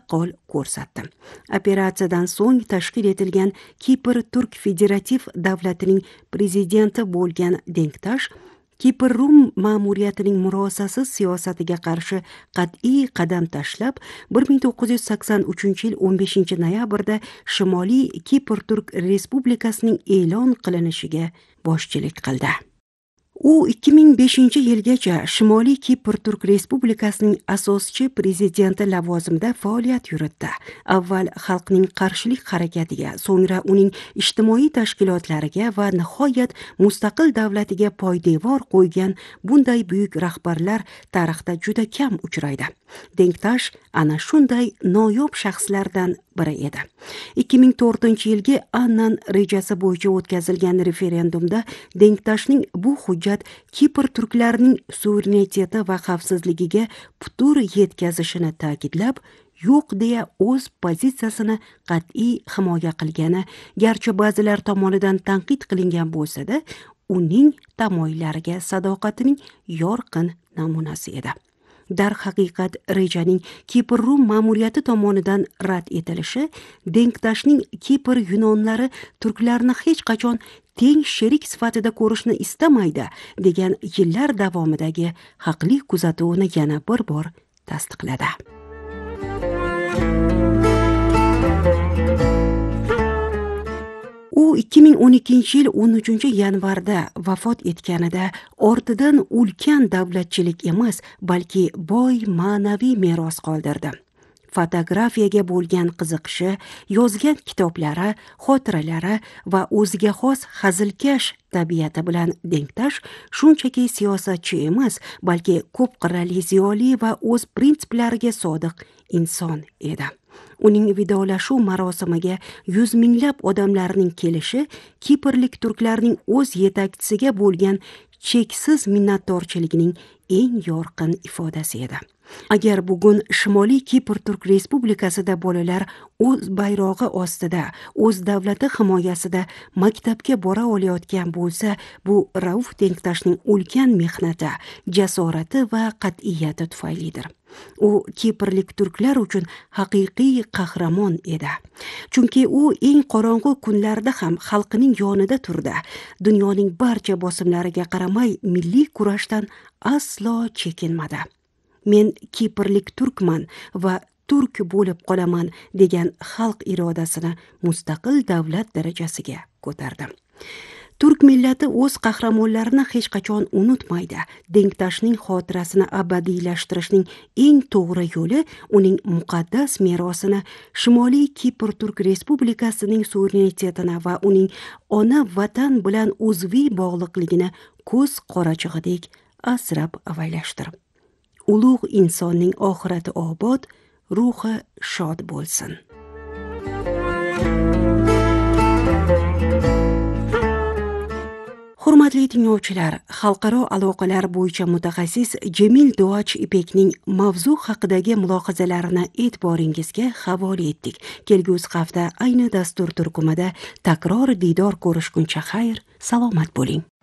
yaqqol ko'rsatdi. Operatsiyadan so'ng tashkil etilgan Kipr Turk Federativ davlatining prezidenti bo'lgan Denktash Kipr Rum ma'muriyatining murosasiz siyosatiga qarshi qat'iy qadam tashlab 1983-yil 15-noyabrda Shimoliy Kipr Turk Respublikasining e'lon qilinishiga boshchilik qildi. U 2005-yilgacha Shimoliy Kipr Turk Respublikasining asoschi prezidenti lavozimida faoliyat yuritdi. Avval xalqning qarshilik harakatiga, so'ngra uning ijtimoiy tashkilotlariga va nihoyat mustaqil davlatiga poydevor qo'ygan bunday buyuk rahbarlar tarixda juda kam uchraydi. Denktash ana shunday noyob shaxslardan biri edi. 2004-yilgi Annan rejasi bo'yicha o'tkazilgan referendumda Denktashning bu hujjat Kipr turklarining suvereniteti va xavfsizligiga putur yetkazishini ta'kidlab, yo'q deya o'z pozitsiyasini qat'iy himoya qilgani, garchi ba'zilar tomonidan tanqid qilingan bo'lsa-da, uning tamoyillariga sadoqatining yorqin namunasi edi. Darhaqiqat rejaning Kipr Rum ma'muriyati tomonidan rad etilishi Denktashning Kipr yunonlari turklarni hech qachon teng sherik sifatida ko'rishni istamaydi degan yillar davomidagi haqli kuzatuvini yana bir bor tasdiqladi. U 2012-yil 13-yanvarda vafot etganida ortidan ulkan davlatchilik emas, balki boy ma'naviy meros qoldirdi. Fotografiyaga bo'lgan qiziqishi, yozgan kitoblari, xotiralari va o'ziga xos hazilkash tabiati bilan Denktash shunchaki siyosatchi emas, balki ko'p qirrali ziyoli va o'z prinsiplariga sodiq inson edi. Uning vidolashuv marosimiga yuz minglab odamlarning kelishi kiprlik turklarning o'z yetakchisiga bo'lgan cheksiz minnatdorchiligining eng yorqin ifodasi edi. Agar bugun Shimoliy Kipr Turk Respublikasida bolalar o'z bayrog'i ostida, o'z davlati himoyasida maktabga bora olayotgan bo'lsa, bu Rauf Denktashning ulkan mehnati, jasorati va qat'iyati tufaylidir. U kiprlik turklar uchun haqiqiy qahramon edi. Chunki u eng qorong'u kunlarda ham xalqining yonida turdi. Dunyoning barcha bosimlariga qaramay milliy kurashdan aslo chekinmadi. Men kiprlik turkman va turk bo'lib qolaman degan xalq irodasini mustaqil davlat darajasiga ko'tardi. Turk millati o'z qahramonlarini hech qachon unutmaydi. Denktashning xotirasini abadiylashtirish eng to'g'ri yo'li uning muqaddas merosini Shimoliy Kipr Turk Respublikasining suverenitetini va uning ona vatan bilan uzviy bog'liqligini ko'z qorachig'idek asrab avaylashtirib. Ulug' insonning oxirati obod, ruhi shod bo'lsin. Hurmatli tinglovchilar, xalqaro aloqalar bo'yicha mutaxassis Jamil Duach Ipekning mavzu haqidagi mulohazalarini e'tiboringizga havola etdik. Kelgusi hafta ayni dastur turkumida takror diydor ko'rishguncha xayr, salomat bo'ling.